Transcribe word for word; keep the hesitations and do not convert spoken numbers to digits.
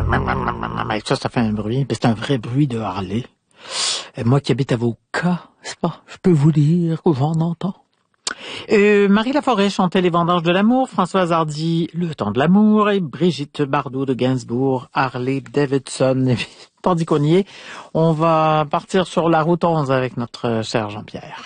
Ça, ça fait un bruit. C'est un vrai bruit de Harley. Et moi qui habite à Vauca, c'est pas, je peux vous dire que j'en entends. Euh, Marie Laforêt chantait Les Vendanges de l'amour, Françoise Hardy, Le Temps de l'amour, et Brigitte Bardot de Gainsbourg, Harley Davidson. Tandis qu'on y est, on va partir sur la route onze avec notre cher Jean-Pierre.